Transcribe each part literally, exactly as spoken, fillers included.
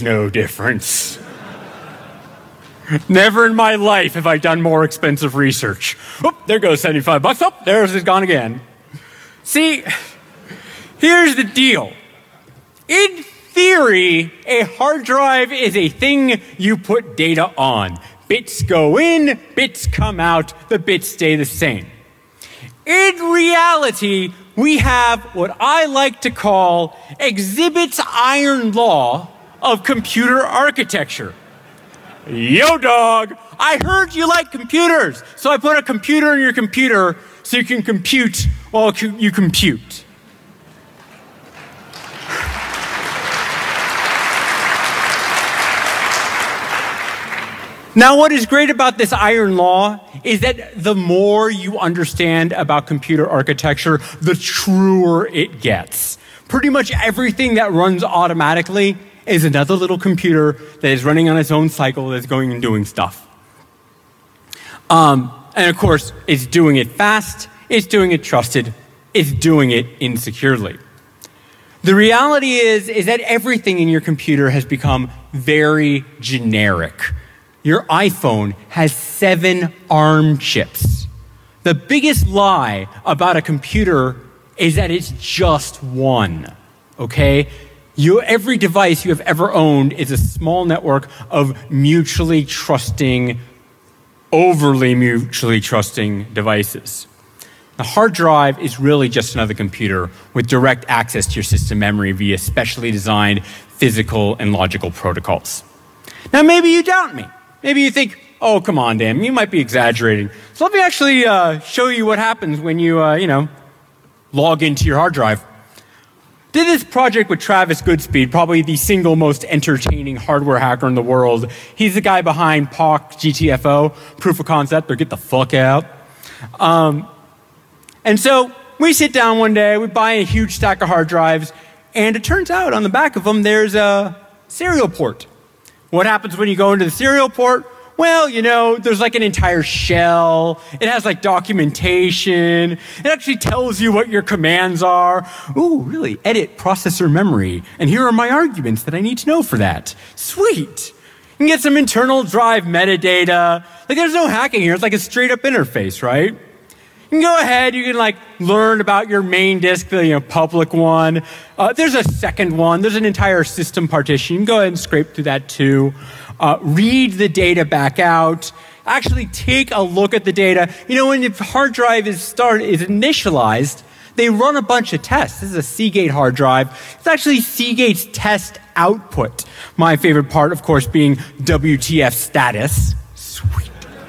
no difference. Never in my life have I done more expensive research. Oh, there goes seventy-five bucks. Oh, there's it gone again. See, here's the deal. In theory, a hard drive is a thing you put data on. Bits go in, bits come out, the bits stay the same. In reality, we have what I like to call Exhibit's iron law of computer architecture. Yo, dog, I heard you like computers, so I put a computer in your computer so you can compute while you compute. Now, what is great about this iron law is that the more you understand about computer architecture, the truer it gets. Pretty much everything that runs automatically is another little computer that is running on its own cycle that's going and doing stuff. Um, and of course, it's doing it fast, it's doing it trusted, it's doing it insecurely. The reality is, is that everything in your computer has become very generic. Your iPhone has seven ARM chips. The biggest lie about a computer is that it's just one, okay? You, every device you have ever owned is a small network of mutually trusting, overly mutually trusting devices. The hard drive is really just another computer with direct access to your system memory via specially designed physical and logical protocols. Now, maybe you doubt me. Maybe you think, oh, come on, Dan, you might be exaggerating. So let me actually uh, show you what happens when you, uh, you know, log into your hard drive. Did this project with Travis Goodspeed, probably the single most entertaining hardware hacker in the world. He's the guy behind P O C, G T F O, proof of concept, or get the fuck out. Um, and so we sit down one day, we buy a huge stack of hard drives, and it turns out on the back of them there's a serial port. What happens when you go into the serial port? Well, you know, there's like an entire shell. It has like documentation. It actually tells you what your commands are. Ooh, really? Edit processor memory. And here are my arguments that I need to know for that. Sweet. You can get some internal drive metadata. Like there's no hacking here. It's like a straight up interface, right? You can go ahead, you can like learn about your main disk, the you know, public one. Uh, there's a second one. There's an entire system partition. You can go ahead and scrape through that too. Uh, read the data back out. Actually take a look at the data. You know, when the hard drive is start is initialized, they run a bunch of tests. This is a Seagate hard drive. It's actually Seagate's test output. My favorite part, of course, being W T F status. Sweet.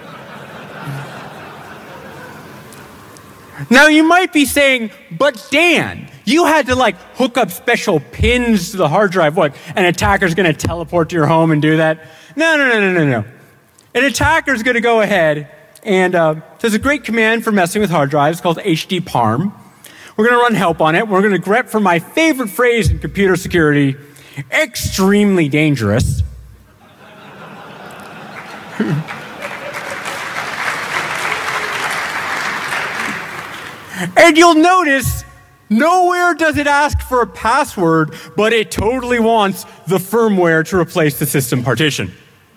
Now you might be saying, but Dan, you had to like hook up special pins to the hard drive. What, an attacker's gonna teleport to your home and do that? No, no, no, no, no, no. An attacker's gonna go ahead and uh, there's a great command for messing with hard drives called H D parm. We're gonna run help on it. We're gonna grep for my favorite phrase in computer security, extremely dangerous. And you'll notice nowhere does it ask for a password, but it totally wants the firmware to replace the system partition.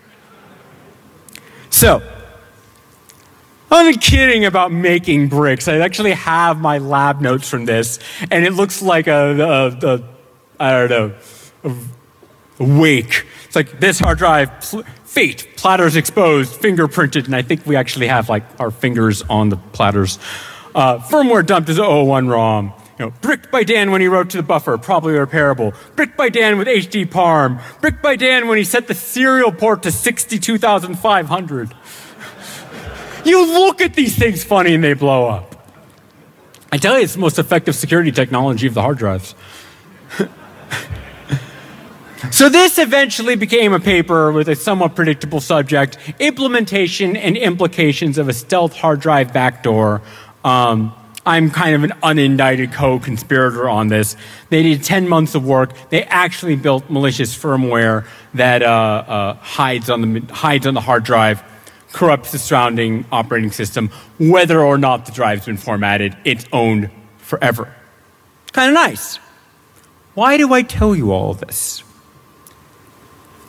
So, I'm not kidding about making bricks. I actually have my lab notes from this, and it looks like a, a, a I don't know, a, a wake. It's like this hard drive, pl fate, platters exposed, fingerprinted, and I think we actually have like our fingers on the platters. Uh, firmware dumped as oh one ROM. You know, bricked by Dan when he wrote to the buffer, probably repairable. Bricked by Dan with H D parm. Bricked by Dan when he set the serial port to sixty-two thousand five hundred. You look at these things funny and they blow up. I tell you, it's the most effective security technology of the hard drives. So this eventually became a paper with a somewhat predictable subject, implementation and implications of a stealth hard drive backdoor. Um, I'm kind of an unindicted co-conspirator on this. They did ten months of work. They actually built malicious firmware that uh, uh, hides on the hides on the hard drive, corrupts the surrounding operating system. Whether or not the drive's been formatted, it's owned forever. Kind of nice. Why do I tell you all this?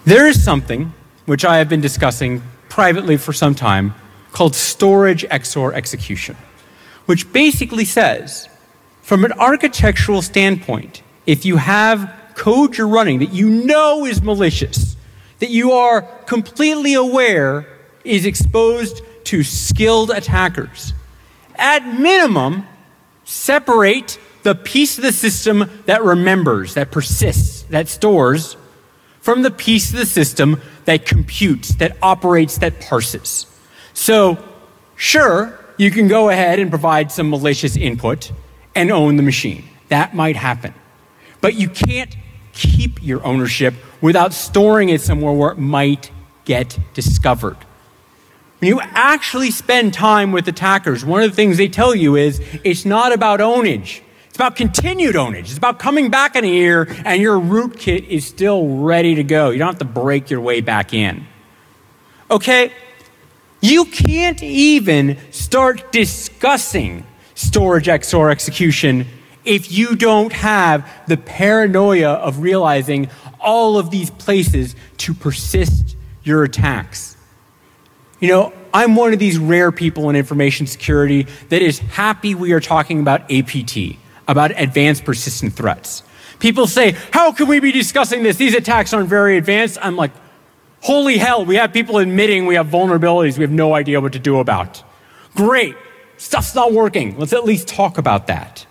There is something which I have been discussing privately for some time called storage X O R execution, which basically says, from an architectural standpoint, if you have code you're running that you know is malicious, that you are completely aware is exposed to skilled attackers, at minimum, separate the piece of the system that remembers, that persists, that stores, from the piece of the system that computes, that operates, that parses. So, sure, you can go ahead and provide some malicious input and own the machine. That might happen. But you can't keep your ownership without storing it somewhere where it might get discovered. When you actually spend time with attackers, one of the things they tell you is it's not about ownage. It's about continued ownage. It's about coming back in a year and your rootkit is still ready to go. You don't have to break your way back in. Okay? You can't even start discussing storage X O R execution if you don't have the paranoia of realizing all of these places to persist your attacks. You know, I'm one of these rare people in information security that is happy we are talking about A P T, about advanced persistent threats. People say, how can we be discussing this? These attacks aren't very advanced. I'm like, holy hell, we have people admitting we have vulnerabilities we have no idea what to do about. Great, stuff's not working. Let's at least talk about that.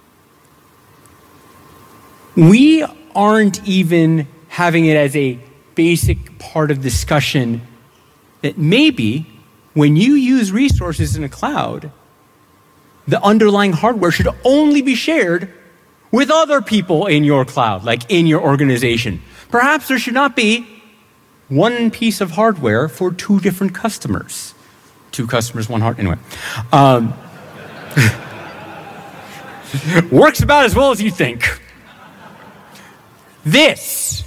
We aren't even having it as a basic part of discussion that maybe when you use resources in a cloud, the underlying hardware should only be shared with other people in your cloud, like in your organization. Perhaps there should not be one piece of hardware for two different customers. Two customers, one hard, anyway. Um, works about as well as you think. This,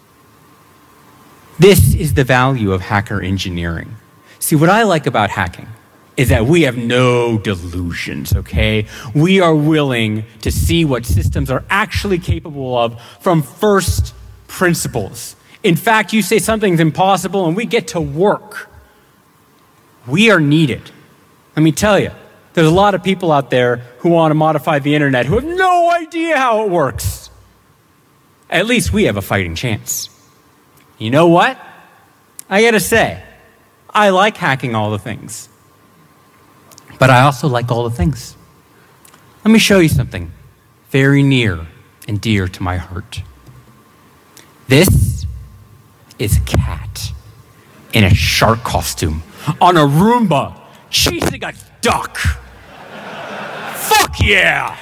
this is the value of hacker engineering. See, what I like about hacking is that we have no delusions, okay? We are willing to see what systems are actually capable of from first principles. In fact, you say something's impossible and we get to work. We are needed. Let me tell you, there's a lot of people out there who want to modify the internet who have no idea how it works. At least we have a fighting chance. You know what? I gotta say, I like hacking all the things. But I also like all the things. Let me show you something very near and dear to my heart. This is a cat in a shark costume on a Roomba chasing a duck. Fuck yeah!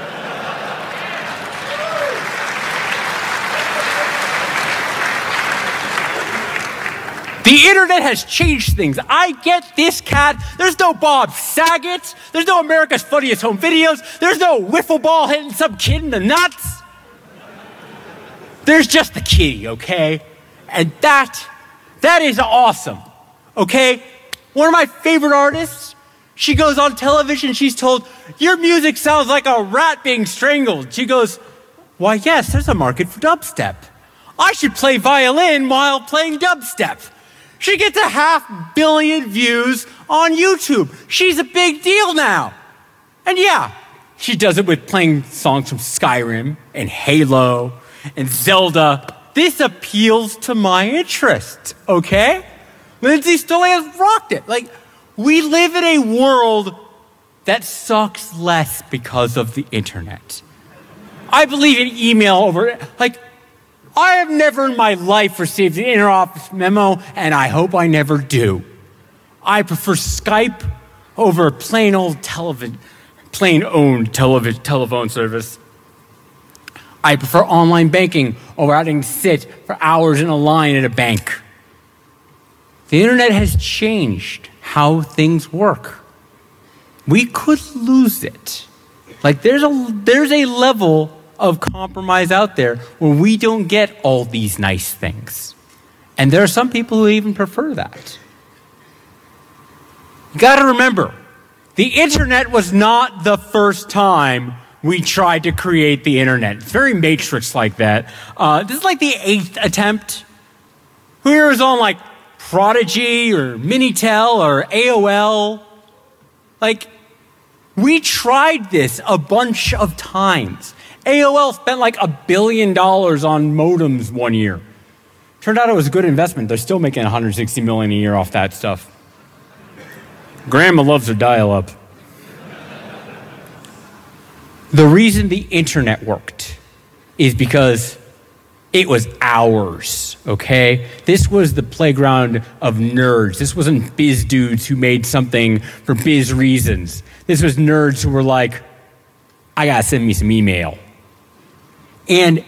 The internet has changed things. I get this cat. There's no Bob Saget. There's no America's Funniest Home Videos. There's no wiffle ball hitting some kid in the nuts. There's just the kitty, okay? And that, that is awesome, okay? One of my favorite artists, she goes on television, she's told, your music sounds like a rat being strangled. She goes, why yes, there's a market for dubstep. I should play violin while playing dubstep. She gets a half billion views on YouTube. She's a big deal now. And yeah, she does it with playing songs from Skyrim and Halo and Zelda. This appeals to my interest, okay? Lindsay Stolley has rocked it. Like, we live in a world that sucks less because of the internet. I believe in email over, like, I have never in my life received an interoffice memo, and I hope I never do. I prefer Skype over plain old television, plain owned television telephone service. I prefer online banking over having to sit for hours in a line at a bank. The internet has changed how things work. We could lose it. Like there's a there's a level of compromise out there where we don't get all these nice things. And there are some people who even prefer that. You gotta remember, the internet was not the first time we tried to create the internet. It's very Matrix like that. Uh, this is like the eighth attempt. Who here is on like Prodigy or Minitel or A O L? Like, we tried this a bunch of times. A O L spent like a billion dollars on modems one year. Turned out it was a good investment. They're still making one hundred sixty million dollars a year off that stuff. Grandma loves her dial-up. The reason the internet worked is because it was ours, okay? This was the playground of nerds. This wasn't biz dudes who made something for biz reasons. This was nerds who were like, I gotta send me some email. And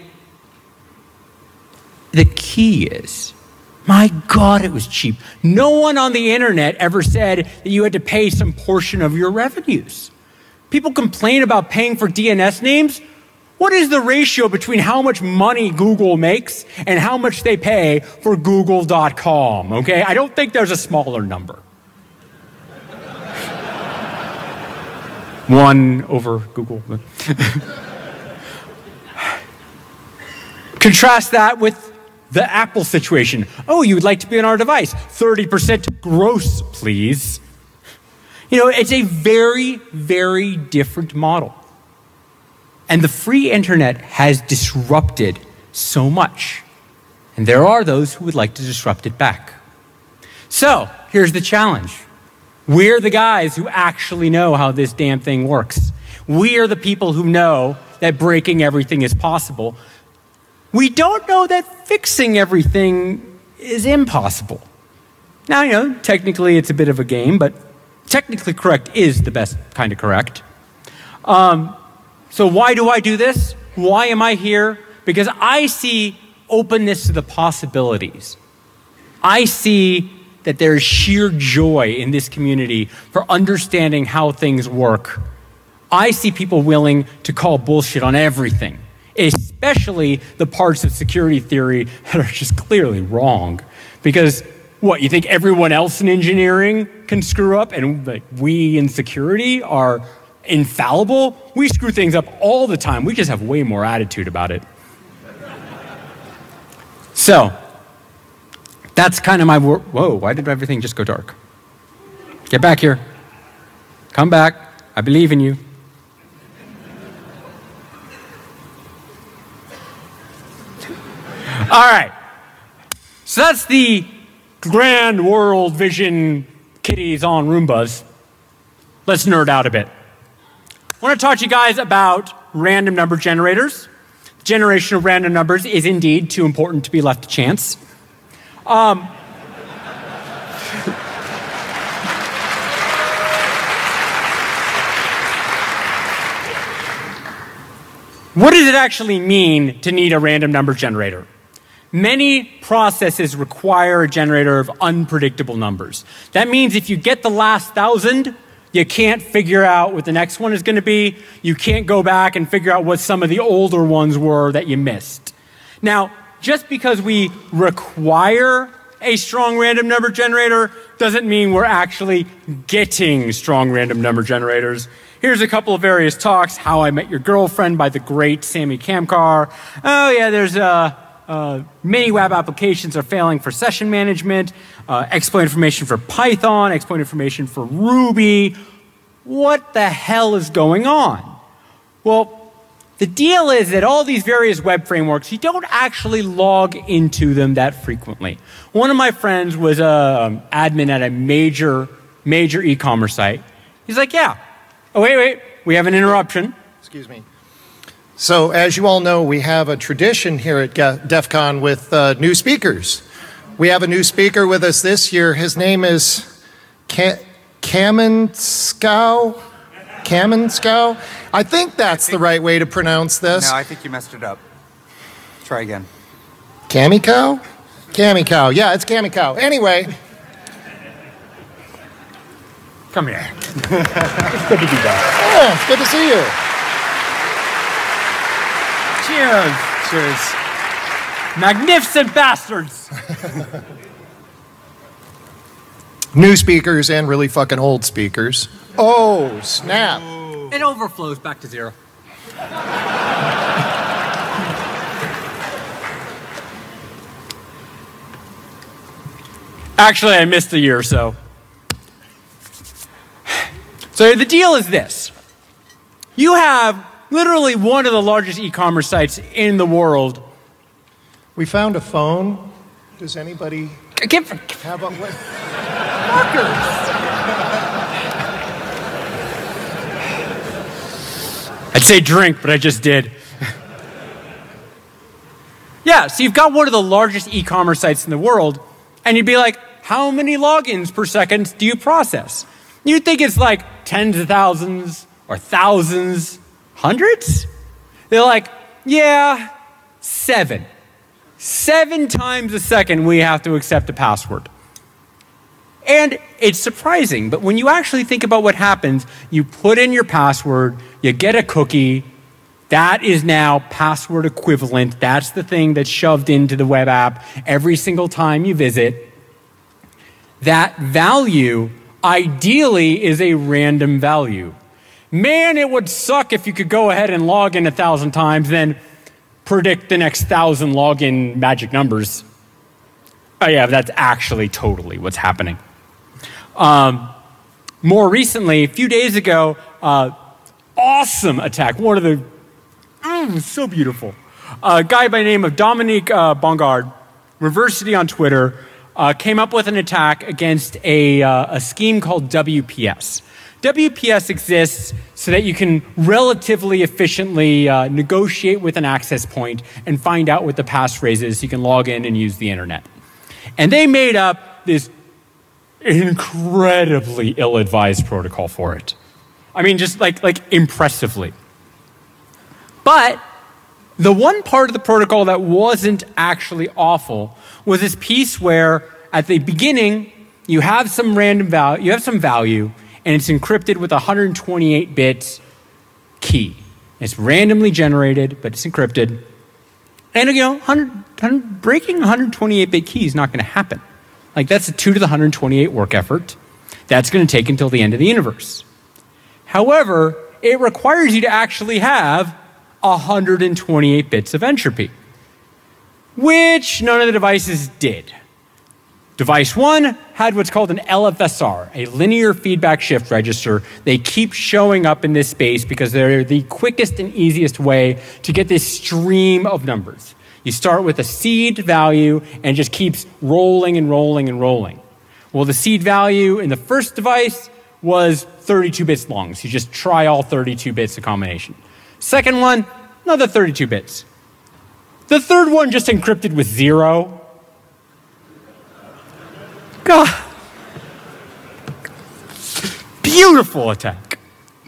the key is, my God, it was cheap. No one on the internet ever said that you had to pay some portion of your revenues. People complain about paying for D N S names. What is the ratio between how much money Google makes and how much they pay for Google dot com, okay? I don't think there's a smaller number. One over Google. Contrast that with the Apple situation. Oh, you would like to be on our device. thirty percent gross, please. You know, it's a very, very different model. And the free internet has disrupted so much. And there are those who would like to disrupt it back. So, here's the challenge. We're the guys who actually know how this damn thing works. We are the people who know that breaking everything is possible. We don't know that fixing everything is impossible. Now, you know, technically it's a bit of a game, but technically correct is the best kind of correct. Um, so why do I do this? Why am I here? Because I see openness to the possibilities. I see that there's sheer joy in this community for understanding how things work. I see people willing to call bullshit on everything, especially the parts of security theory that are just clearly wrong. Because what, you think everyone else in engineering can screw up and like, we in security are infallible? We screw things up all the time. We just have way more attitude about it. So, that's kind of my wor- whoa, why did everything just go dark? Get back here. Come back. I believe in you. All right. So that's the grand world vision kitties on Roombas. Let's nerd out a bit. I want to talk to you guys about random number generators. Generation of random numbers is indeed too important to be left to chance. Um, what does it actually mean to need a random number generator? Many processes require a generator of unpredictable numbers. That means if you get the last thousand, you can't figure out what the next one is going to be. You can't go back and figure out what some of the older ones were that you missed. Now, just because we require a strong random number generator doesn't mean we're actually getting strong random number generators. Here's a couple of various talks. How I Met Your Girlfriend by the great Sammy Kamkar. Oh yeah, there's uh, uh, many web applications are failing for session management. Uh, exploit information for Python, exploit information for Ruby. What the hell is going on? Well, the deal is that all these various web frameworks, you don't actually log into them that frequently. One of my friends was an admin at a major, major e-commerce site. He's like, yeah. Oh, wait, wait. We have an interruption. Excuse me. So, as you all know, we have a tradition here at DEF CON with uh, new speakers. We have a new speaker with us this year. His name is Ka- Kamenskow. Kamenskow? I think that's the right way to pronounce this. No, I think you messed it up. Try again. Kamikow? Kamikow. Yeah, it's Kamikow. Anyway. Come here. It's good to be back. Yeah, it's good to see you. Cheers. Cheers. Magnificent bastards. New speakers and really fucking old speakers. Oh, snap. It overflows back to zero. Actually, I missed a year or so. So the deal is this. You have literally one of the largest e-commerce sites in the world. We found a phone. Does anybody Give, have a... What? I'd say drink, but I just did. Yeah, so you've got one of the largest e-commerce sites in the world, and you'd be like, how many logins per second do you process? You'd think it's like tens of thousands or thousands, hundreds? They're like, yeah, seven. Seven times a second we have to accept a password. And it's surprising, but when you actually think about what happens, you put in your password, you get a cookie, that is now password equivalent. That's the thing that's shoved into the web app every single time you visit. That value ideally is a random value. Man, it would suck if you could go ahead and log in a thousand times, then predict the next thousand login magic numbers. Oh yeah, that's actually totally what's happening. Um, more recently, a few days ago, uh, awesome attack. One of the, mm, so beautiful. A guy by the name of Dominique uh, Bongard, Reversity on Twitter, uh, came up with an attack against a, uh, a scheme called W P S. W P S exists so that you can relatively efficiently uh, negotiate with an access point and find out what the passphrase is so you can log in and use the internet. And they made up this incredibly ill-advised protocol for it. I mean, just like, like impressively. But the one part of the protocol that wasn't actually awful was this piece where at the beginning you have some random value, you have some value, and it's encrypted with a one hundred twenty-eight bit key. It's randomly generated, but it's encrypted. And you know, one hundred, one hundred, breaking a one hundred twenty-eight bit key is not going to happen. Like that's a two to the one hundred twenty-eight work effort. That's going to take until the end of the universe. However, it requires you to actually have one hundred twenty-eight bits of entropy, which none of the devices did. Device one had what's called an L F S R, a linear feedback shift register. They keep showing up in this space because they're the quickest and easiest way to get this stream of numbers. You start with a seed value and it just keeps rolling and rolling and rolling. Well, the seed value in the first device was thirty-two bits long, so you just try all thirty-two bits of combination. Second one, another thirty-two bits. The third one just encrypted with zero. God. Beautiful attack.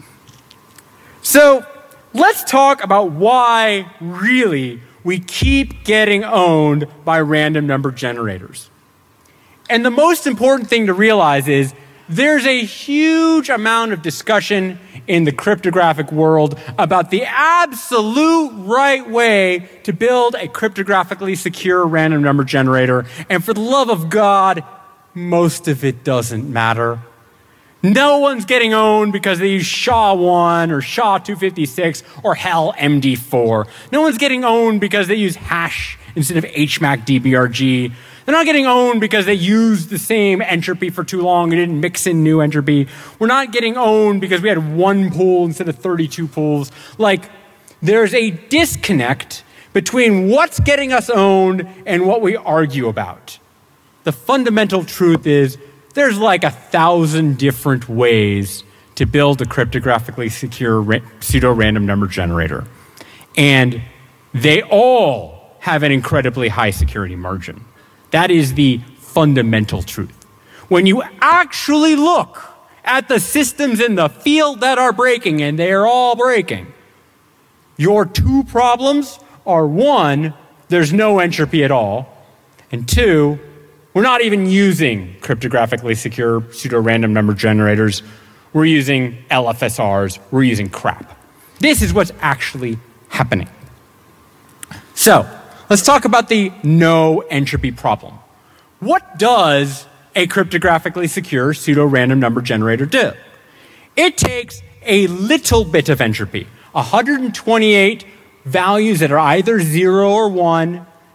So let's talk about why really we keep getting owned by random number generators. And the most important thing to realize is there's a huge amount of discussion in the cryptographic world about the absolute right way to build a cryptographically secure random number generator. And for the love of God, most of it doesn't matter. No one's getting owned because they use S H A one or S H A two fifty-six or hell M D four. No one's getting owned because they use hash instead of H M A C D B R G. They're not getting owned because they used the same entropy for too long and didn't mix in new entropy. We're not getting owned because we had one pool instead of thirty-two pools. Like, there's a disconnect between what's getting us owned and what we argue about. The fundamental truth is there's like a thousand different ways to build a cryptographically secure ra- pseudo-random number generator. And they all have an incredibly high security margin. That is the fundamental truth. When you actually look at the systems in the field that are breaking, and they are all breaking, your two problems are one, there's no entropy at all, and two, we're not even using cryptographically secure pseudo-random number generators. We're using L F S Rs. We're using crap. This is what's actually happening. So let's talk about the no entropy problem. What does a cryptographically secure pseudo-random number generator do? It takes a little bit of entropy, one hundred twenty-eight values that are either zero or one,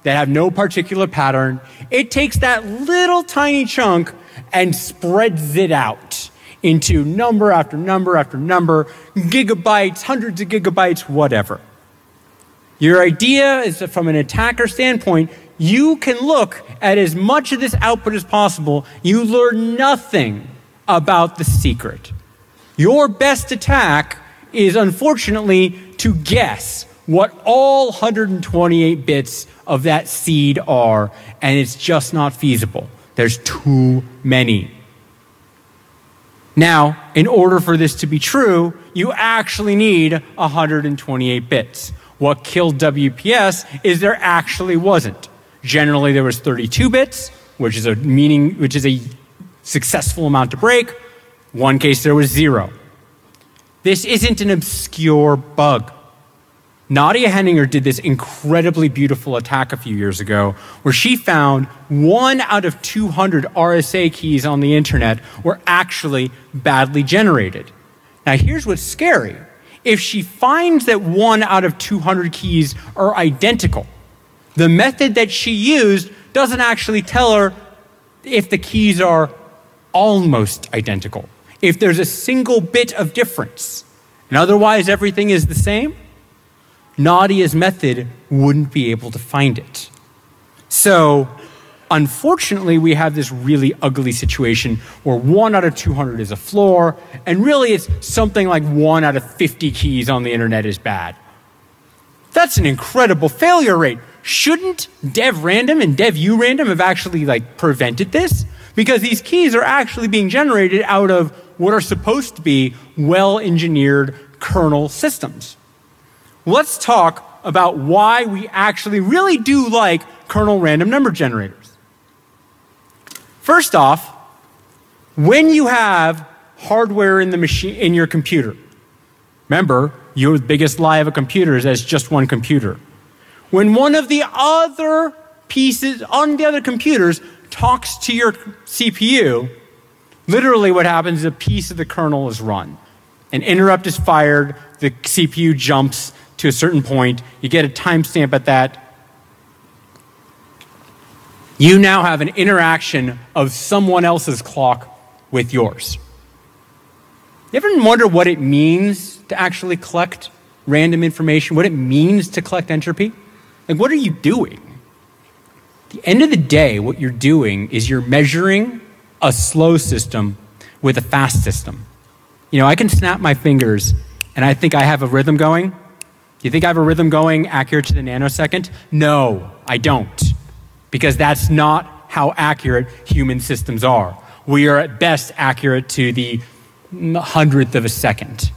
that have no particular pattern. It takes that little tiny chunk and spreads it out into number after number after number, gigabytes, hundreds of gigabytes, whatever. Your idea is that from an attacker standpoint, you can look at as much of this output as possible. You learn nothing about the secret. Your best attack is, unfortunately, to guess what all one hundred twenty-eight bits of that seed are, and it's just not feasible. There's too many. Now, in order for this to be true, you actually need one hundred twenty-eight bits. What killed W P S is there actually wasn't. Generally, there was thirty-two bits, which is a meaning, which is a successful amount to break. One case, there was zero. This isn't an obscure bug. Nadia Henninger did this incredibly beautiful attack a few years ago where she found one out of two hundred R S A keys on the internet were actually badly generated. Now, here's what's scary. If she finds that one out of two hundred keys are identical, the method that she used doesn't actually tell her if the keys are almost identical, if there's a single bit of difference, and otherwise everything is the same. Nadia's method wouldn't be able to find it. So, unfortunately, we have this really ugly situation where one out of two hundred is a floor, and really it's something like one out of fifty keys on the internet is bad. That's an incredible failure rate. Shouldn't dev random and dev urandom have actually like prevented this? Because these keys are actually being generated out of what are supposed to be well-engineered kernel systems. Let's talk about why we actually really do like kernel random number generators. First off, when you have hardware in the machine, in your computer, remember, your biggest lie of a computer is that it's just one computer. When one of the other pieces on the other computers talks to your C P U, literally what happens is a piece of the kernel is run. An interrupt is fired, the C P U jumps to a certain point, you get a timestamp at that. You now have an interaction of someone else's clock with yours. You ever wonder what it means to actually collect random information, what it means to collect entropy? Like, what are you doing? At the end of the day, what you're doing is you're measuring a slow system with a fast system. You know, I can snap my fingers and I think I have a rhythm going. Do you think I have a rhythm going accurate to the nanosecond? No, I don't. Because that's not how accurate human systems are. We are at best accurate to the hundredth of a second.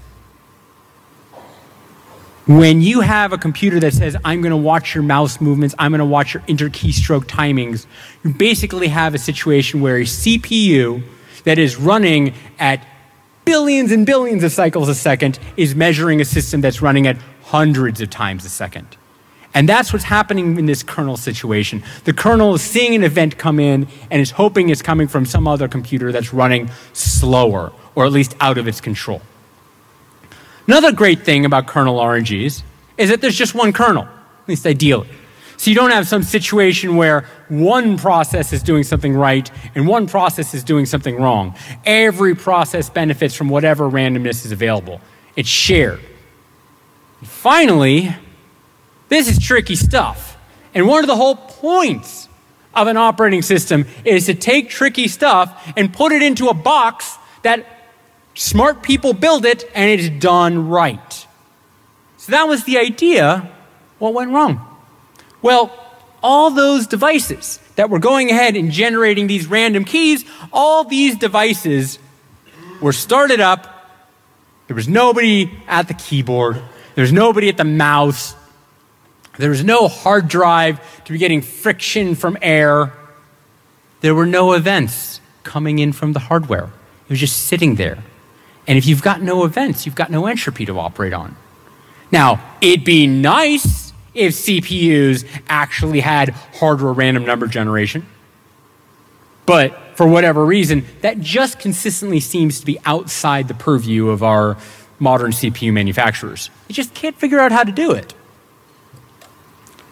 When you have a computer that says, I'm going to watch your mouse movements, I'm going to watch your inter-keystroke timings, you basically have a situation where a C P U that is running at billions and billions of cycles a second is measuring a system that's running at hundreds of times a second. And that's what's happening in this kernel situation. The kernel is seeing an event come in and is hoping it's coming from some other computer that's running slower, or at least out of its control. Another great thing about kernel R N Gs is that there's just one kernel, at least ideally. So you don't have some situation where one process is doing something right and one process is doing something wrong. Every process benefits from whatever randomness is available. It's shared. And finally, this is tricky stuff. And one of the whole points of an operating system is to take tricky stuff and put it into a box that smart people build it and it's done right. So that was the idea. What went wrong? Well, all those devices that were going ahead and generating these random keys, all these devices were started up. There was nobody at the keyboard. There was nobody at the mouse. There was no hard drive to be getting friction from air. There were no events coming in from the hardware. It was just sitting there. And if you've got no events, you've got no entropy to operate on. Now, it'd be nice if C P Us actually had hardware random number generation. But for whatever reason, that just consistently seems to be outside the purview of our modern C P U manufacturers. They just can't figure out how to do it.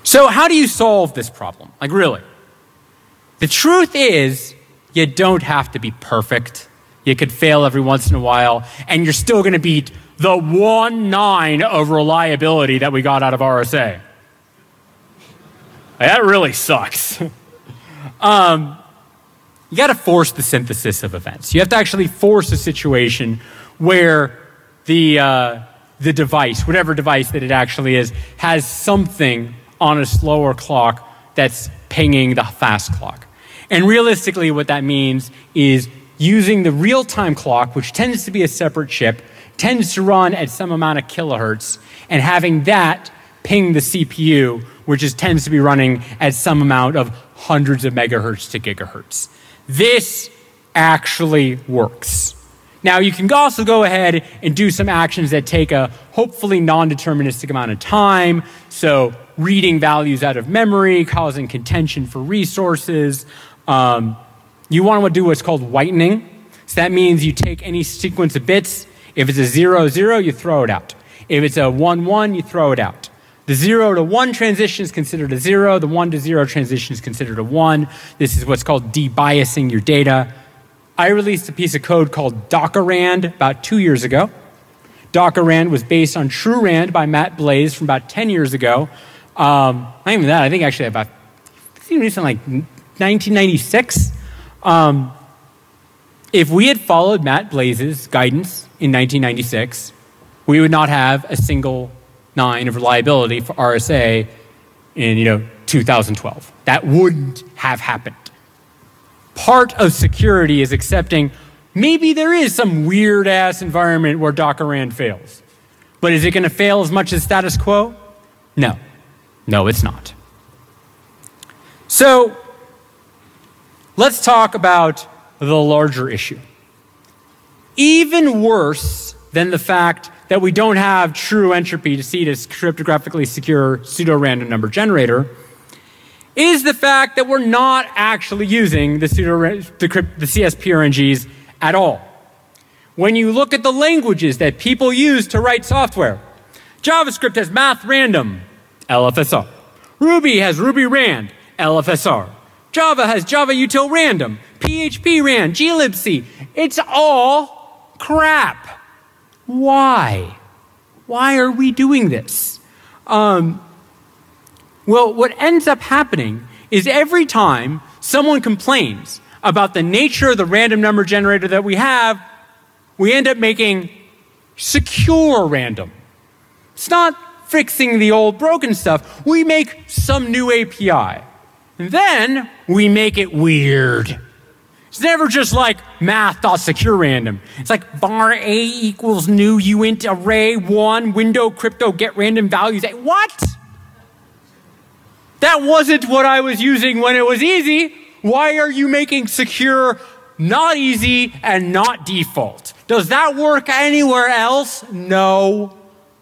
So how do you solve this problem? Like, really? The truth is, you don't have to be perfect. You could fail every once in a while, and you're still going to beat the one nine of reliability that we got out of R S A. That really sucks. um, you got to force the synthesis of events. You have to actually force a situation where the, uh, the device, whatever device that it actually is, has something on a slower clock that's pinging the fast clock. And realistically, what that means is using the real-time clock, which tends to be a separate chip, tends to run at some amount of kilohertz, and having that ping the C P U, which is, tends to be running at some amount of hundreds of megahertz to gigahertz. This actually works. Now, you can also go ahead and do some actions that take a hopefully non-deterministic amount of time, so reading values out of memory, causing contention for resources. Um, you want to do what's called whitening. So that means you take any sequence of bits. If it's a zero, zero, you throw it out. If it's a one, one, you throw it out. The zero to one transition is considered a zero. The one to zero transition is considered a one. This is what's called debiasing your data. I released a piece of code called Dockerand about two years ago. Dockerand was based on TrueRAND by Matt Blaze from about ten years ago. Um, not even that, I think actually about, recently, like nineteen ninety-six. Um, if we had followed Matt Blaze's guidance in nineteen ninety-six, we would not have a single nine of reliability for R S A in, you know, two thousand twelve. That wouldn't have happened. Part of security is accepting maybe there is some weird-ass environment where Dockerand fails. But is it going to fail as much as status quo? No. No, it's not. So let's talk about the larger issue. Even worse than the fact that we don't have true entropy to see this cryptographically secure pseudo-random number generator is the fact that we're not actually using the, pseudo, the, the C S P R N Gs at all. When you look at the languages that people use to write software, JavaScript has math random, L F S R. Ruby has Ruby rand, L F S R. Java has Java util random, P H P rand, glibc. It's all crap. Why? Why are we doing this? Um, well, what ends up happening is every time someone complains about the nature of the random number generator that we have, we end up making secure random. It's not fixing the old broken stuff. We make some new A P I. And then we make it weird. It's never just like math.secure random. It's like var a equals new uint array one window crypto get random values. What? That wasn't what I was using when it was easy. Why are you making secure not easy and not default? Does that work anywhere else? No.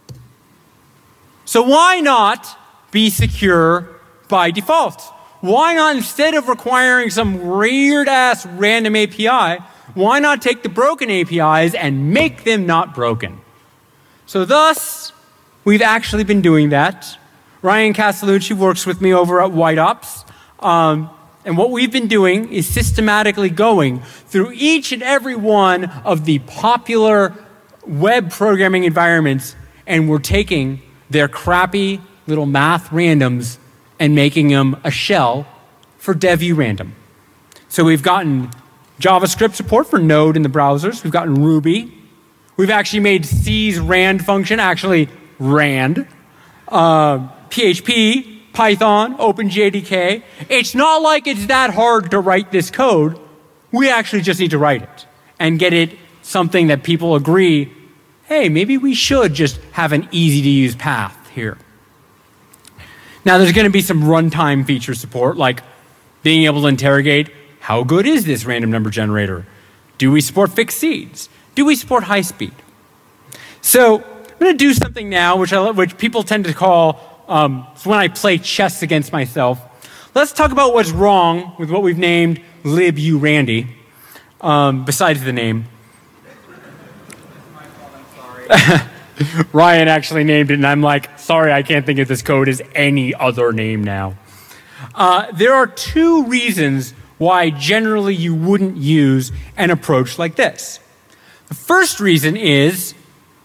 So why not be secure by default? Why not, instead of requiring some weird-ass random A P I, why not take the broken A P Is and make them not broken? So thus, we've actually been doing that. Ryan Castellucci works with me over at White Ops. Um, and what we've been doing is systematically going through each and every one of the popular web programming environments, and we're taking their crappy little math randoms and making them a shell for dev-urandom. So we've gotten JavaScript support for Node in the browsers. We've gotten Ruby. We've actually made C's rand function actually rand. Uh, P H P, Python, OpenJDK. It's not like it's that hard to write this code. We actually just need to write it and get it something that people agree, hey, maybe we should just have an easy-to-use path here. Now, there's going to be some runtime feature support, like being able to interrogate, how good is this random number generator? Do we support fixed seeds? Do we support high speed? So I'm going to do something now, which, I, which people tend to call, um, it's when I play chess against myself. Let's talk about what's wrong with what we've named liburandy, um, besides the name. Ryan actually named it, and I'm like, sorry, I can't think of this code as any other name now. Uh, there are two reasons why generally you wouldn't use an approach like this. The first reason is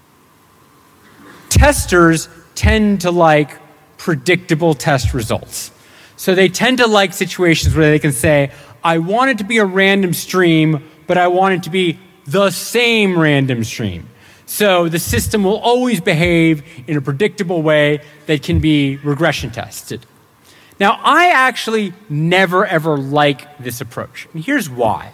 testers tend to like predictable test results. So they tend to like situations where they can say, I want it to be a random stream, but I want it to be the same random stream. So the system will always behave in a predictable way that can be regression tested. Now, I actually never ever like this approach. And here's why.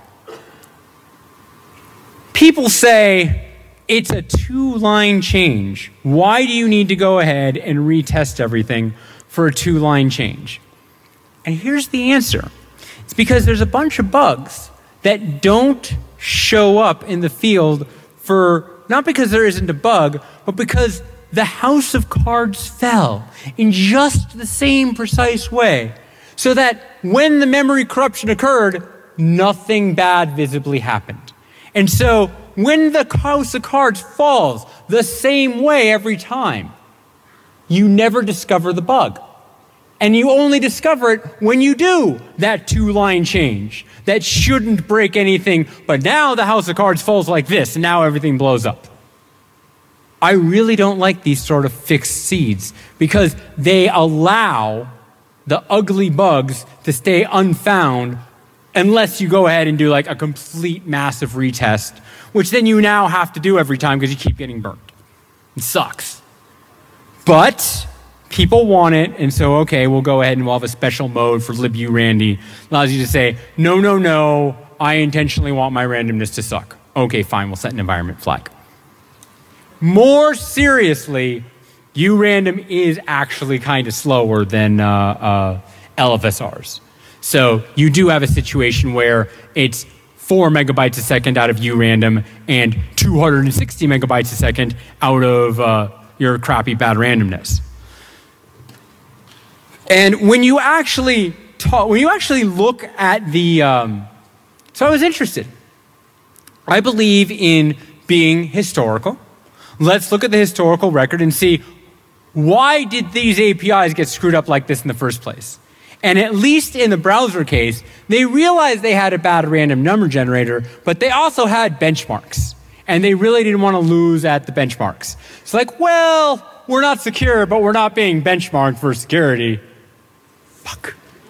People say, it's a two-line change. Why do you need to go ahead and retest everything for a two-line change? And here's the answer. It's because there's a bunch of bugs that don't show up in the field for, not because there isn't a bug, but because the house of cards fell in just the same precise way, so that when the memory corruption occurred, nothing bad visibly happened. And so when the house of cards falls the same way every time, you never discover the bug. And you only discover it when you do that two-line change that shouldn't break anything, but now the house of cards falls like this, and now everything blows up. I really don't like these sort of fixed seeds because they allow the ugly bugs to stay unfound unless you go ahead and do like a complete massive retest, which then you now have to do every time because you keep getting burnt. It sucks. But people want it, and so, okay, we'll go ahead and we'll have a special mode for liburandy. Allows you to say, no, no, no, I intentionally want my randomness to suck. Okay, fine, we'll set an environment flag. More seriously, urandom is actually kind of slower than uh, uh, L F S Rs. So you do have a situation where it's four megabytes a second out of urandom and two hundred sixty megabytes a second out of uh, your crappy bad randomness. And when you actually talk, when you actually look at the, um, so I was interested. I believe in being historical. Let's look at the historical record and see, why did these A P Is get screwed up like this in the first place? And at least in the browser case, they realized they had a bad random number generator, but they also had benchmarks. And they really didn't want to lose at the benchmarks. It's like, well, we're not secure, but we're not being benchmarked for security. Fuck.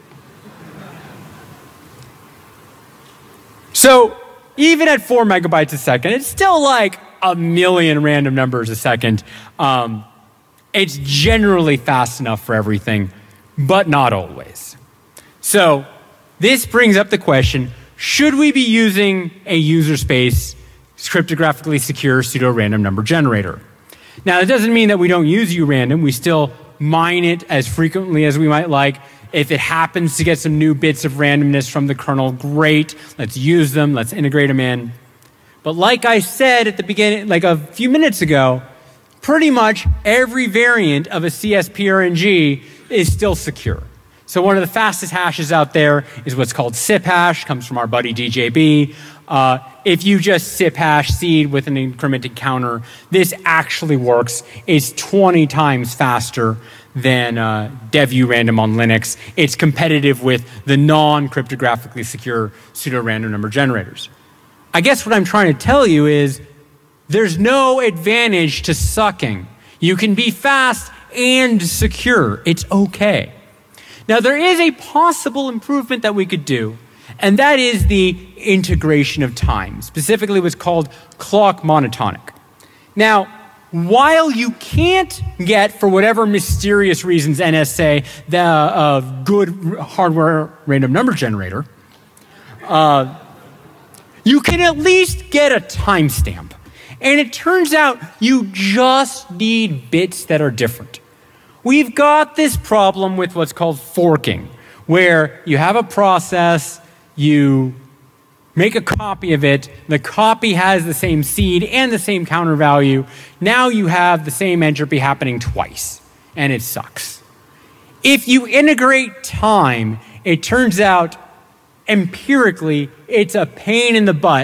So even at four megabytes a second, it's still like a million random numbers a second. Um, it's generally fast enough for everything, but not always. So this brings up the question, should we be using a user space cryptographically secure pseudo-random number generator? Now, it doesn't mean that we don't use urandom. We still mine it as frequently as we might like. If it happens to get some new bits of randomness from the kernel, great. Let's use them. Let's integrate them in. But like I said at the beginning, like a few minutes ago, pretty much every variant of a C S P R N G is still secure. So one of the fastest hashes out there is what's called SIP hash, comes from our buddy D J B. Uh, if you just SIP hash seed with an incremented counter, this actually works. It's twenty times faster than uh, dev-urandom on Linux. It's competitive with the non-cryptographically secure pseudo-random number generators. I guess what I'm trying to tell you is there's no advantage to sucking. You can be fast and secure. It's okay. Now, there is a possible improvement that we could do, and that is the integration of time, specifically what's called clock monotonic. Now, while you can't get, for whatever mysterious reasons N S say, the uh, good hardware random number generator, uh, you can at least get a timestamp. And it turns out you just need bits that are different. We've got this problem with what's called forking, where you have a process, you make a copy of it, the copy has the same seed and the same counter value. Now you have the same entropy happening twice, and it sucks. If you integrate time, it turns out empirically it's a pain in the butt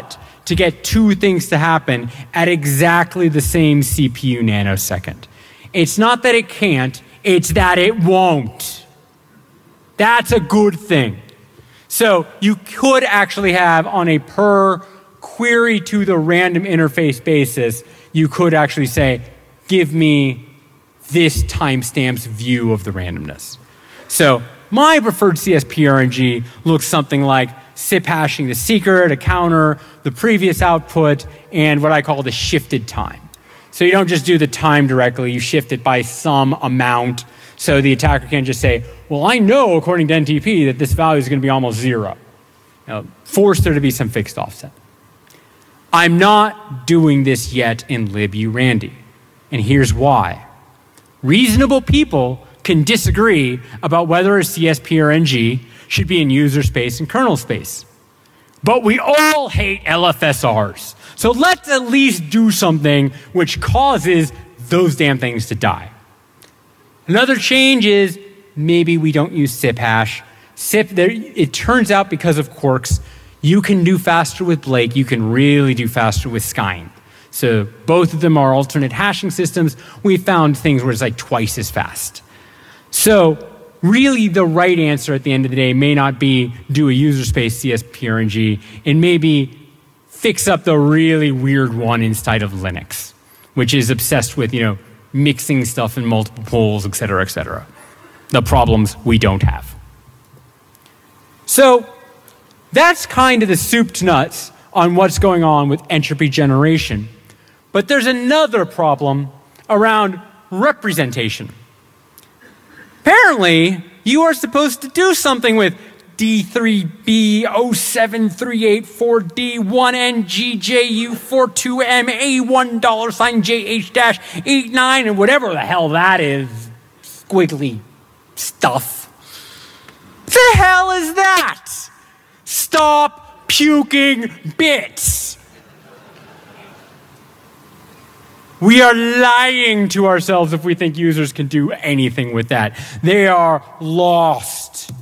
to get two things to happen at exactly the same C P U nanosecond. It's not that it can't, it's that it won't. That's a good thing. So you could actually have, on a per query to the random interface basis, you could actually say, give me this timestamp's view of the randomness. So my preferred C S P R N G looks something like S I P hashing the secret, a counter, the previous output, and what I call the shifted time. So you don't just do the time directly, you shift it by some amount. So the attacker can't just say, well, I know according to N T P that this value is going to be almost zero. You know, force there to be some fixed offset. I'm not doing this yet in liburandy. And here's why. Reasonable people can disagree about whether a C S P R N G should be in user space and kernel space. But we all hate L F S Rs. So let's at least do something which causes those damn things to die. Another change is maybe we don't use S I P hash. S I P, there, it turns out because of quirks, you can do faster with Blake, you can really do faster with Skyne. So both of them are alternate hashing systems. We found things where it's like twice as fast. So really the right answer at the end of the day may not be do a user space C S P R N G, and maybe fix up the really weird one inside of Linux, which is obsessed with, you know, mixing stuff in multiple pools, et cetera, et cetera. The problems we don't have. So that's kind of the soup to nuts on what's going on with entropy generation. But there's another problem around representation. Apparently, you are supposed to do something with D three B zero seven three eight four D one N G J U four two M A one dollar sign J H dash eight nine and whatever the hell that is. Squiggly stuff. What the hell is that? Stop puking bits. We are lying to ourselves if we think users can do anything with that. They are lost.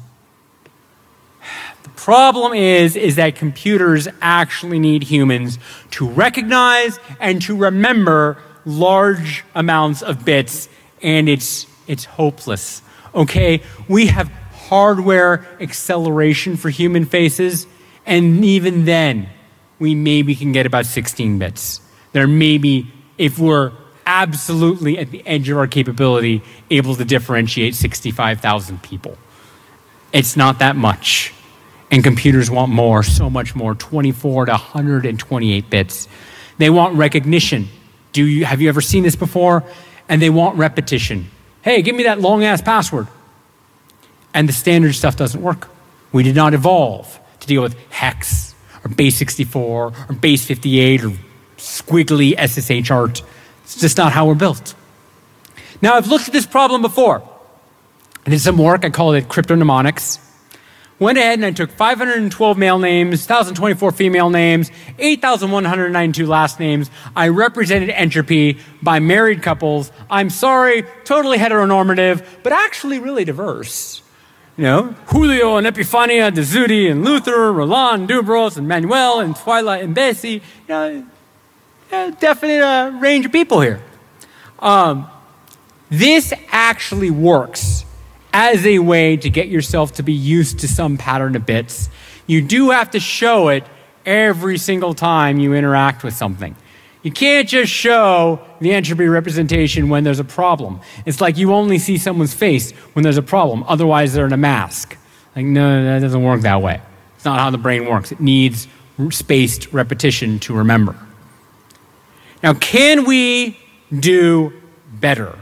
The problem is, is that computers actually need humans to recognize and to remember large amounts of bits, and it's, it's hopeless. Okay, we have hardware acceleration for human faces, and even then, we maybe can get about sixteen bits. There may be, if we're absolutely at the edge of our capability, able to differentiate sixty-five thousand people. It's not that much. And computers want more, so much more, twenty-four to one hundred twenty-eight bits. They want recognition. Do you, have you ever seen this before? And they want repetition. Hey, give me that long-ass password. And the standard stuff doesn't work. We did not evolve to deal with hex, or base sixty-four, or base fifty-eight, or squiggly S S H art. It's just not how we're built. Now, I've looked at this problem before. I did some work, I called it cryptonamonics. Went ahead and I took five hundred twelve male names, one thousand twenty-four female names, eight thousand one hundred ninety-two last names. I represented entropy by married couples. I'm sorry, totally heteronormative, but actually really diverse. You know, Julio and Epifania, Dezudi and Luther, Roland, Dubros, and Manuel, and Twilight and Bessie. You know, a definite uh, range of people here. Um, this actually works as a way to get yourself to be used to some pattern of bits. You do have to show it every single time you interact with something. You can't just show the entropy representation when there's a problem. It's like you only see someone's face when there's a problem. Otherwise, they're in a mask. Like, no, that doesn't work that way. It's not how the brain works. It needs spaced repetition to remember. Now, can we do better?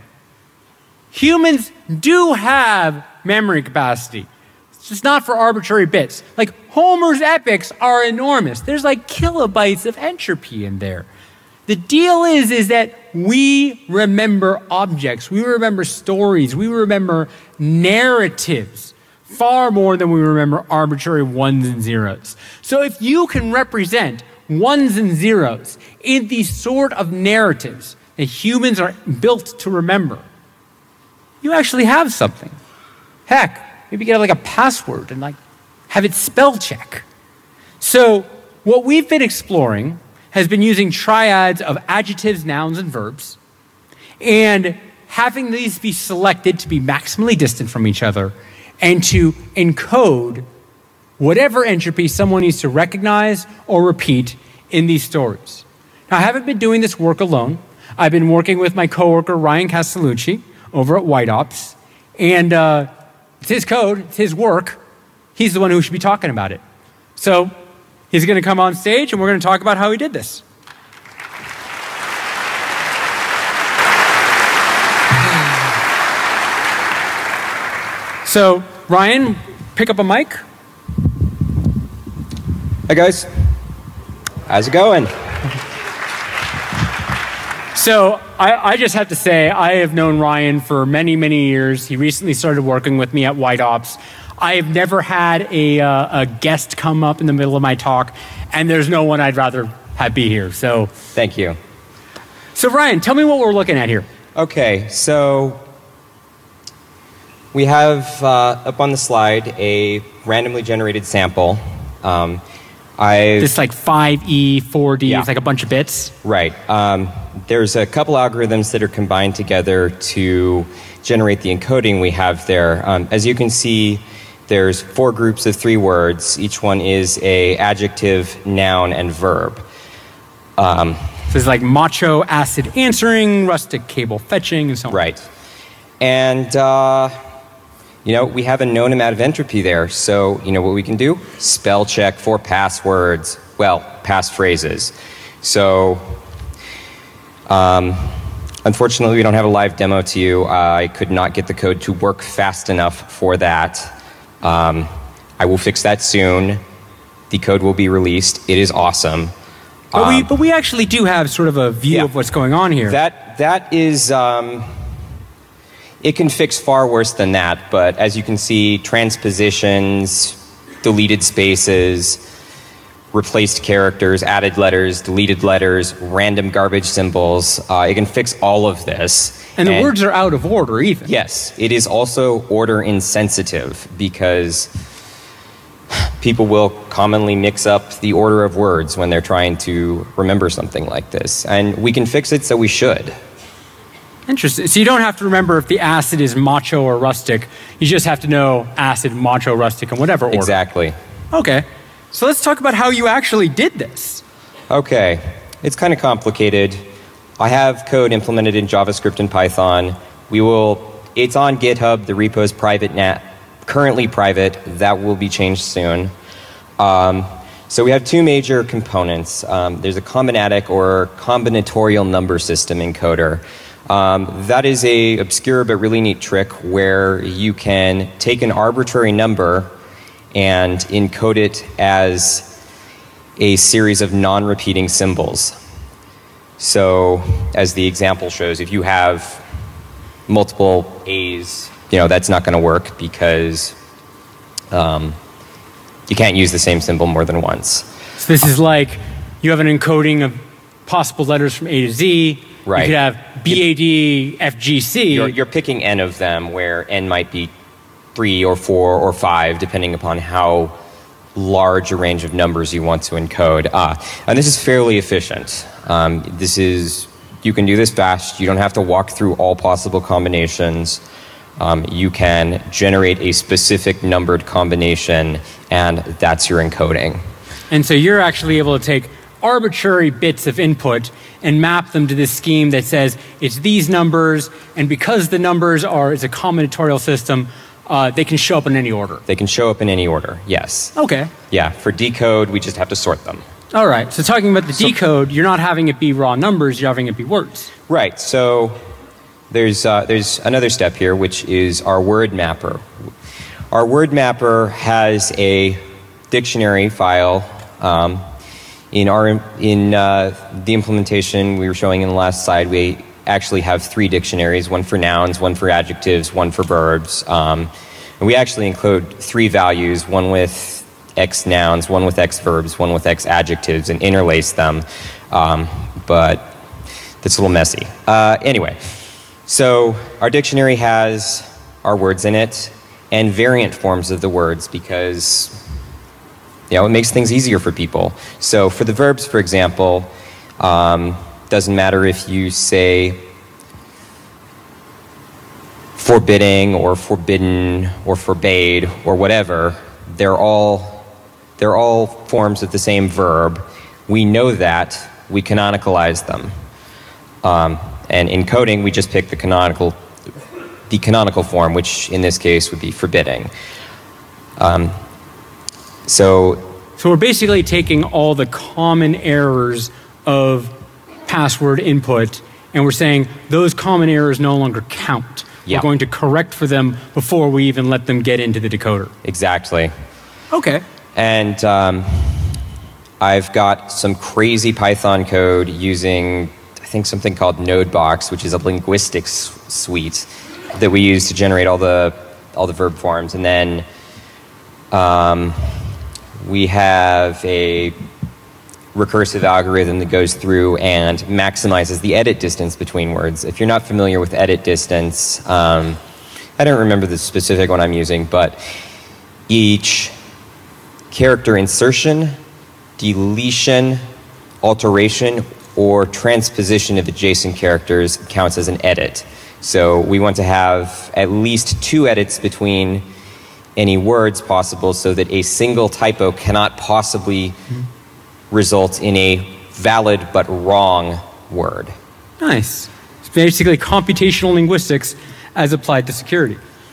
Humans do have memory capacity. It's just not for arbitrary bits. Like Homer's epics are enormous. There's like kilobytes of entropy in there. The deal is, is that we remember objects, we remember stories, we remember narratives far more than we remember arbitrary ones and zeros. So if you can represent ones and zeros in these sort of narratives that humans are built to remember, you actually have something. Heck, maybe get like a password and like have it spell check. So what we've been exploring has been using triads of adjectives, nouns, and verbs, and having these be selected to be maximally distant from each other and to encode whatever entropy someone needs to recognize or repeat in these stories. Now, I haven't been doing this work alone. I've been working with my coworker, Ryan Castellucci, over at White Ops, and uh, it's his code, it's his work. He's the one who should be talking about it. So he's going to come on stage, and we're going to talk about how he did this. So, Ryan, pick up a mic. Hi, guys. How's it going? So, I, I just have to say, I have known Ryan for many, many years. He recently started working with me at White Ops. I have never had a, uh, a guest come up in the middle of my talk, and there's no one I'd rather have be here. So, thank you. So, Ryan, tell me what we're looking at here. Okay, so we have uh, up on the slide a randomly generated sample. Um, I This like five E, four D, Yeah. it's like a bunch of bits. Right. Um, there's a couple algorithms that are combined together to generate the encoding we have there. Um, as you can see, there's four groups of three words. Each one is a adjective, noun, and verb. Um, So it's like macho acid answering, rustic cable fetching, and so on. right. And, uh, you know, we have a known amount of entropy there. So, you know what we can do? Spell check for passwords. Well, passphrases. So, um, unfortunately, we don't have a live demo to you. Uh, I could not get the code to work fast enough for that. Um, I will fix that soon. The code will be released. It is awesome. But, Um, we, but we actually do have sort of a view yeah. of what's going on here. That that is, um, it can fix far worse than that. But as you can see, transpositions, deleted spaces, replaced characters, added letters, deleted letters, random garbage symbols. Uh, it can fix all of this. and the words are out of order even. Yes, it is also order insensitive because people will commonly mix up the order of words when they're trying to remember something like this. And we can fix it, so we should. Interesting. So you don't have to remember if the acid is macho or rustic. You just have to know acid, macho, rustic, in whatever order. Exactly. Okay. So let's talk about how you actually did this. Okay, it's kind of complicated. I have code implemented in JavaScript and Python. We will, it's on GitHub, the repo is private now, currently private, that will be changed soon. Um, so we have two major components. Um, there's a combinatic or combinatorial number system encoder. Um, that is a obscure but really neat trick where you can take an arbitrary number and encode it as a series of non-repeating symbols. So, as the example shows, if you have multiple A's, you know, that's not going to work because um, you can't use the same symbol more than once. So this is like you have an encoding of possible letters from A to Z. Right. You could have B A D F G C. You're, you're picking n of them, where n might be three or four or five, depending upon how large a range of numbers you want to encode. Ah, and this is fairly efficient. Um, this is, you can do this fast. You don't have to walk through all possible combinations. Um, you can generate a specific numbered combination, and that's your encoding. And so you're actually able to take arbitrary bits of input and map them to this scheme that says it's these numbers, and because the numbers are, it's a combinatorial system, uh, they can show up in any order. They can show up in any order, yes. Okay. Yeah, for decode, we just have to sort them. All right. So talking about the So- decode, you're not having it be raw numbers, you're having it be words. Right, so there's, uh, there's another step here, which is our word mapper. Our word mapper has a dictionary file. Um, in our, in uh, the implementation we were showing in the last slide, we actually have three dictionaries, one for nouns, one for adjectives, one for verbs. Um, and we actually include three values, one with X nouns, one with X verbs, one with X adjectives, and interlace them. Um, but that's a little messy. Uh, anyway, so our dictionary has our words in it and variant forms of the words because You know, it makes things easier for people. So for the verbs, for example, um, doesn't matter if you say forbidding or forbidden or forbade or whatever, they're all, they're all forms of the same verb. We know that, we canonicalize them. Um, and in coding, we just pick the canonical, the canonical form, which in this case would be forbidding. Um, so, so we're basically taking all the common errors of password input, and we're saying those common errors no longer count. Yeah. We're going to correct for them before we even let them get into the decoder. Exactly. Okay. And um, I've got some crazy Python code using, I think, something called NodeBox, which is a linguistics suite that we use to generate all the all the verb forms. And then um, we have a recursive algorithm that goes through and maximizes the edit distance between words. If you're not familiar with edit distance, um, I don't remember the specific one I'm using, but each character insertion, deletion, alteration, or transposition of adjacent characters counts as an edit. So we want to have at least two edits between any words possible so that a single typo cannot possibly mm-hmm. result in a valid but wrong word. Nice. It's basically computational linguistics as applied to security.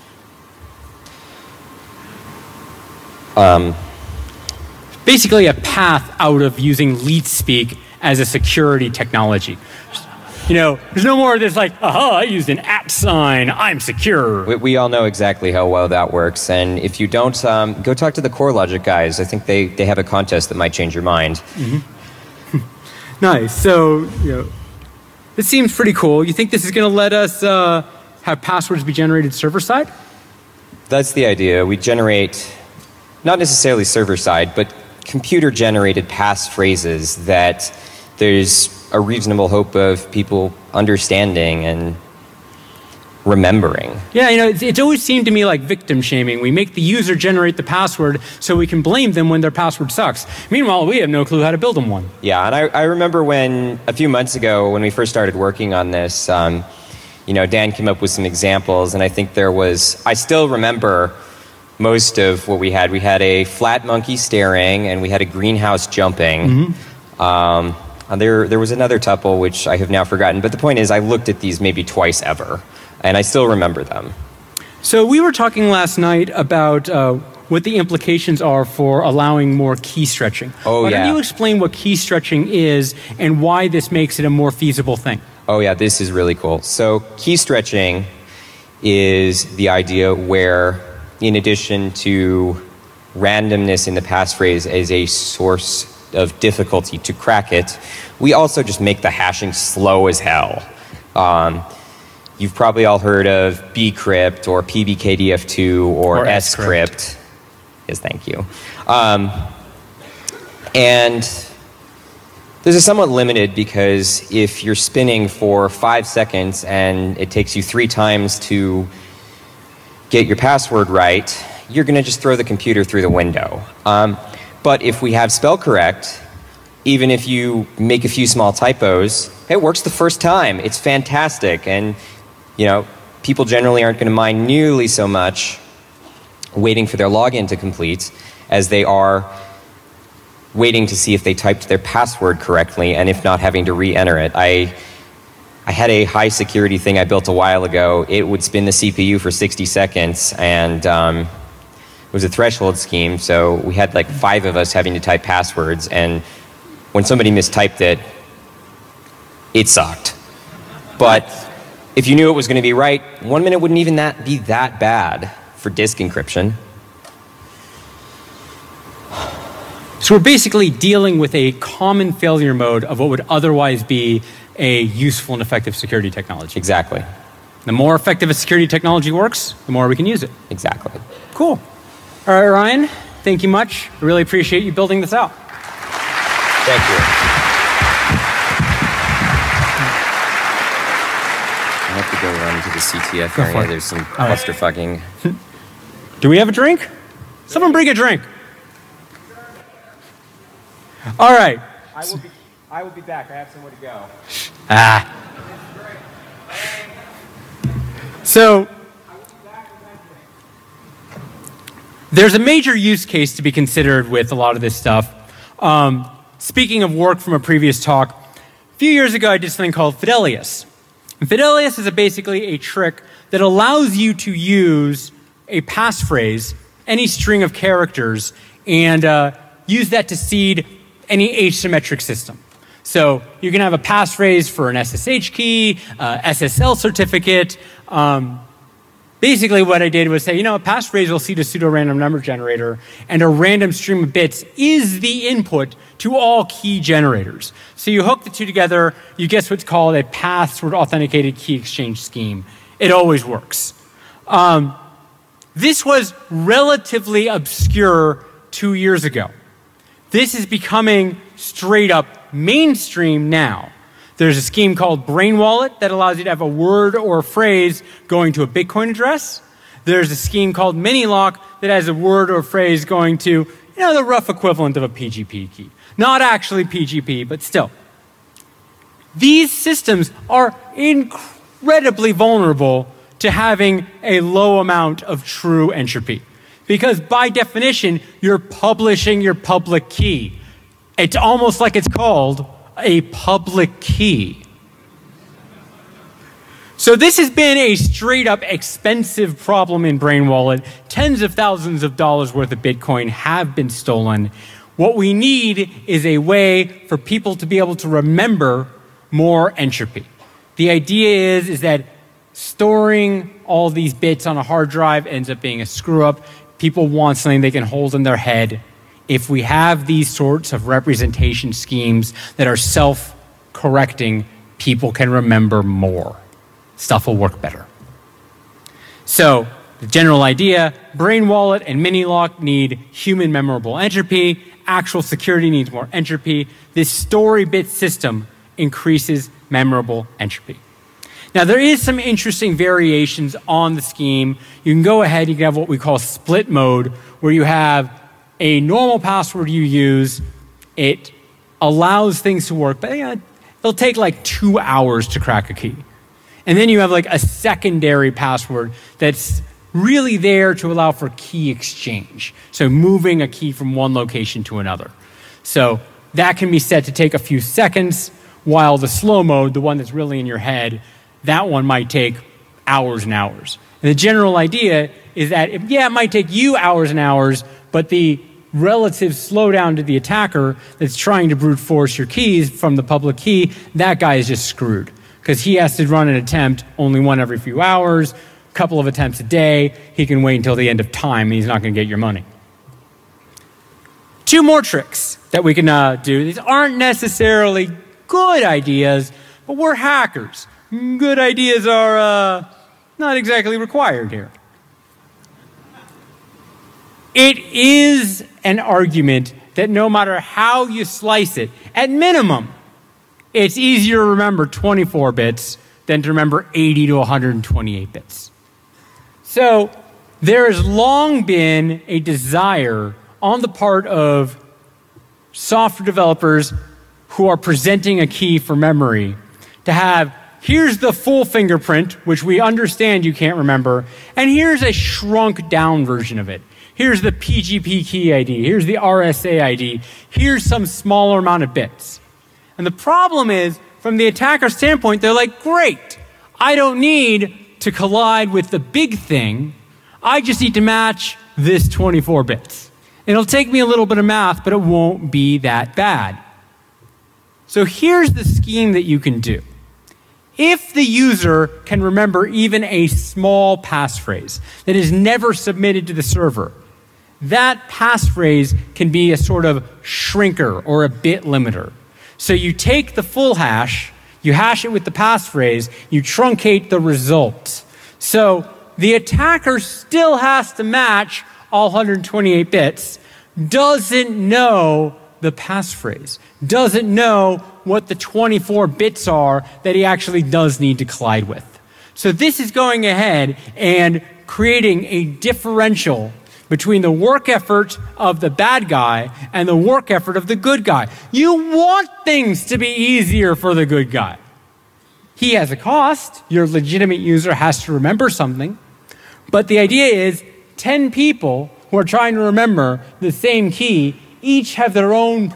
Um, basically a path out of using LeetSpeak as a security technology. You know, there's no more of this like, aha, I used an at sign, I'm secure. We, we all know exactly how well that works. And if you don't, um, go talk to the CoreLogic guys. I think they, they have a contest that might change your mind. Mm-hmm. Nice. So, you know, this seems pretty cool. You think this is going to let us uh, have passwords be generated server-side? That's the idea. We generate, not necessarily server-side, but computer-generated passphrases that there's a reasonable hope of people understanding and remembering. Yeah, you know, it's, it's always seemed to me like victim shaming. We make the user generate the password so we can blame them when their password sucks. Meanwhile, we have no clue how to build them one. Yeah, and I, I remember when, a few months ago, when we first started working on this, um, you know, Dan came up with some examples, and I think there was, I still remember most of what we had. We had a flat monkey staring, and we had a greenhouse jumping. Mm-hmm. um, Uh, there, there was another tuple, which I have now forgotten. But the point is, I looked at these maybe twice ever, and I still remember them. So we were talking last night about uh, what the implications are for allowing more key stretching. Oh, Why yeah. don't you explain what key stretching is and why this makes it a more feasible thing? Oh, yeah, this is really cool. So key stretching is the idea where, in addition to randomness in the passphrase as a source of difficulty to crack it, we also just make the hashing slow as hell. Um, you've probably all heard of bcrypt or P B K D F two or, or scrypt. Yes, thank you. Um, and this is somewhat limited because if you're spinning for five seconds and it takes you three times to get your password right, you're going to just throw the computer through the window. Um, But if we have spell correct, even if you make a few small typos, it works the first time. It's fantastic. And, you know, people generally aren't going to mind nearly so much waiting for their login to complete as they are waiting to see if they typed their password correctly, and if not, having to re-enter it. I, I had a high security thing I built a while ago. It would spin the C P U for sixty seconds, and um, it was a threshold scheme, so we had like five of us having to type passwords, and when somebody mistyped it, it sucked. But if you knew it was going to be right, one minute wouldn't even that be that bad for disk encryption. So we're basically dealing with a common failure mode of what would otherwise be a useful and effective security technology. Exactly. The more effective a security technology works, the more we can use it. Exactly. Cool. All right, Ryan, thank you much. I really appreciate you building this out. Thank you. I have to go run to the C T F Go area. for it. There's some All right. clusterfucking. Do we have a drink? Someone bring a drink. All right. I will be, I will be back. I have somewhere to go. Ah. So there's a major use case to be considered with a lot of this stuff. Um, speaking of work from a previous talk, a few years ago I did something called Fidelius. And Fidelius is a basically a trick that allows you to use a passphrase, any string of characters, and uh, use that to seed any asymmetric system. So you can have a passphrase for an S S H key, uh, S S L certificate. Um, basically what I did was say, you know, a passphrase will seed a pseudo-random number generator, and a random stream of bits is the input to all key generators. So you hook the two together, you get what's called a password-authenticated key exchange scheme. It always works. Um, this was relatively obscure two years ago. This is becoming straight up mainstream now. There's a scheme called Brain Wallet that allows you to have a word or a phrase going to a Bitcoin address. There's a scheme called Minilock that has a word or phrase going to, you know, the rough equivalent of a P G P key. Not actually P G P, but still. These systems are incredibly vulnerable to having a low amount of true entropy. Because by definition, you're publishing your public key. It's almost like it's called a public key. So this has been a straight up expensive problem in Brain Wallet. Tens of thousands of dollars worth of Bitcoin have been stolen. What we need is a way for people to be able to remember more entropy. The idea is, is that storing all these bits on a hard drive ends up being a screw up. People want something they can hold in their head. If we have these sorts of representation schemes that are self-correcting, people can remember more. Stuff will work better. So the general idea, Brain Wallet and Minilock need human memorable entropy. Actual security needs more entropy. This story bit system increases memorable entropy. Now, there is some interesting variations on the scheme. You can go ahead, you can have what we call split mode, where you have a normal password you use. It allows things to work, but you know, it'll take like two hours to crack a key. And then you have like a secondary password that's really there to allow for key exchange. So moving a key from one location to another. So that can be set to take a few seconds, while the slow mode, the one that's really in your head, that one might take hours and hours. And the general idea is that, it, yeah, it might take you hours and hours, but the relative slowdown to the attacker that's trying to brute force your keys from the public key, that guy is just screwed. Because he has to run an attempt only one every few hours, a couple of attempts a day. He can wait until the end of time, and he's not going to get your money. Two more tricks that we can uh, do. These aren't necessarily good ideas, but we're hackers. Good ideas are uh, not exactly required here. It is an argument that no matter how you slice it, at minimum, it's easier to remember twenty-four bits than to remember eighty to one hundred twenty-eight bits. So there has long been a desire on the part of software developers who are presenting a key for memory to have, here's the full fingerprint, which we understand you can't remember, and here's a shrunk down version of it. Here's the P G P key I D, here's the R S A I D, here's some smaller amount of bits. And the problem is, from the attacker standpoint, they're like, great, I don't need to collide with the big thing, I just need to match this twenty-four bits. It'll take me a little bit of math, but it won't be that bad. So here's the scheme that you can do. If the user can remember even a small passphrase that is never submitted to the server, that passphrase can be a sort of shrinker or a bit limiter. So you take the full hash, you hash it with the passphrase, you truncate the result. So the attacker still has to match all one hundred twenty-eight bits, doesn't know the passphrase, doesn't know what the twenty-four bits are that he actually does need to collide with. So this is going ahead and creating a differential between the work effort of the bad guy and the work effort of the good guy. You want things to be easier for the good guy. He has a cost. Your legitimate user has to remember something. But the idea is ten people who are trying to remember the same key each have their own